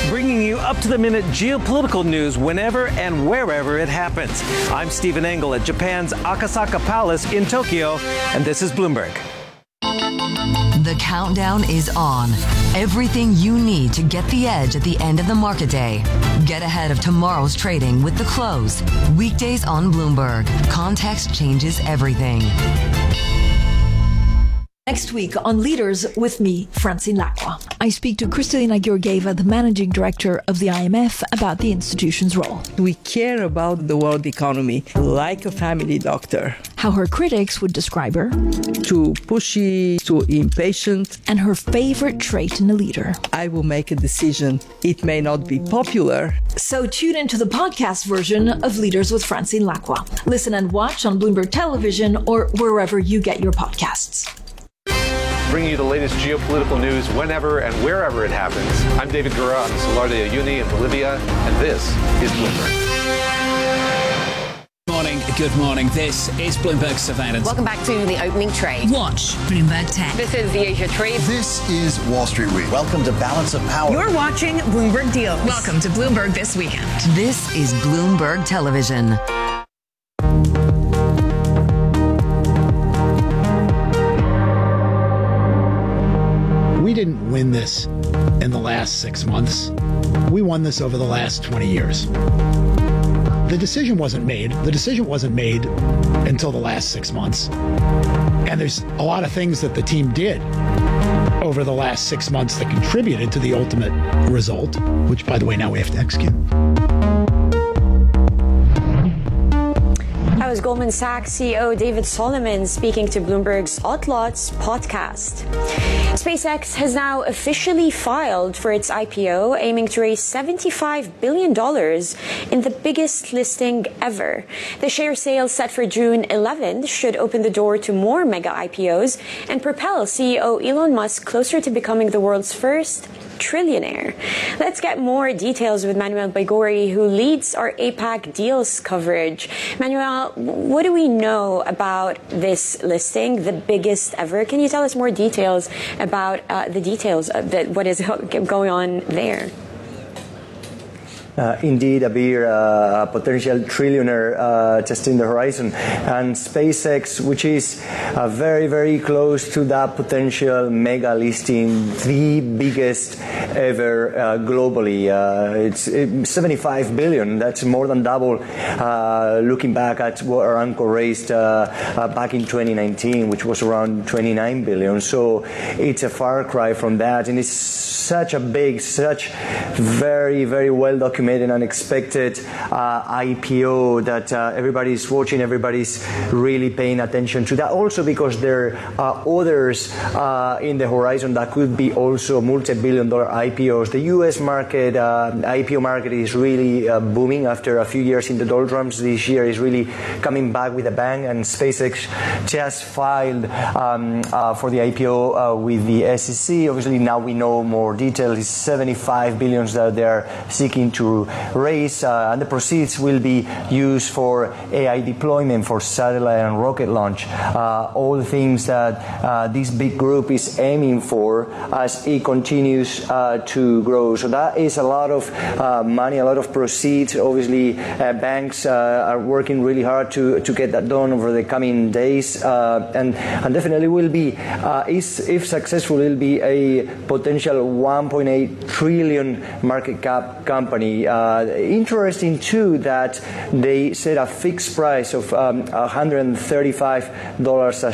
bringing you up-to-the-minute geopolitical news whenever and wherever it happens. I'm Stephen Engel at Japan's Akasaka Palace in Tokyo, and this is Bloomberg. The countdown is on. Everything you need to get the edge at the end of the market day. Get ahead of tomorrow's trading with The Close. Weekdays on Bloomberg. Context changes everything. Next week on Leaders with me, Francine Lacqua. I speak to Kristalina Georgieva, the managing director of the IMF, about the institution's role. We care about the world economy like a family doctor. How her critics would describe her. Too pushy, too impatient. And her favorite trait in a leader. I will make a decision. It may not be popular. So tune into the podcast version of Leaders with Francine Lacqua. Listen and watch on Bloomberg Television or wherever you get your podcasts. Bringing you the latest geopolitical news whenever and wherever it happens. I'm David Gura on the Salar de Uyuni in Bolivia, and this is Bloomberg. Good morning. This is Bloomberg Surveillance. Welcome back to the opening trade. Watch Bloomberg Tech. This is the Asia Trade. This is Wall Street Week. Welcome to Balance of Power. You're watching Bloomberg Deals. Welcome to Bloomberg This Weekend. This is Bloomberg Television. We didn't win this in the last 6 months. We won this over the last 20 years. The decision wasn't made. The decision wasn't made until the last 6 months. And there's a lot of things that the team did over the last 6 months that contributed to the ultimate result, which, by the way, now we have to execute. That was Goldman Sachs CEO David Solomon speaking to Bloomberg's Outlots podcast. SpaceX has now officially filed for its IPO, aiming to raise $75 billion in the biggest listing ever. The share sale set for June 11th should open the door to more mega IPOs and propel CEO Elon Musk closer to becoming the world's first trillionaire. Let's get more details with Manuel Baigori, who leads our APAC deals coverage. Manuel, what do we know about this listing, the biggest ever? Can you tell us more details about the details of what is going on there? Indeed, Abir, a potential trillionaire just in the horizon. And SpaceX, which is very, very close to that potential mega listing, the biggest ever globally. It's $75 billion. That's more than double looking back at what Aramco raised back in 2019, which was around $29 billion. So it's a far cry from that. And it's such a big, such very, very well documented and unexpected IPO that everybody's watching, everybody's really paying attention to that. Also because there are others in the horizon that could be also multi-billion-dollar IPOs. The U.S. market, IPO market is really booming after a few years in the doldrums. This year is really coming back with a bang, and SpaceX just filed for the IPO with the SEC. Obviously, now we know more details. It's $75 billion that they're seeking to raise, and the proceeds will be used for AI deployment, for satellite and rocket launch, all the things that this big group is aiming for as it continues to grow. So that is a lot of money, a lot of proceeds. Obviously, banks are working really hard to get that done over the coming days, and definitely will be, if successful, will be a potential 1.8 trillion market cap company. Interesting too that they set a fixed price of $135 a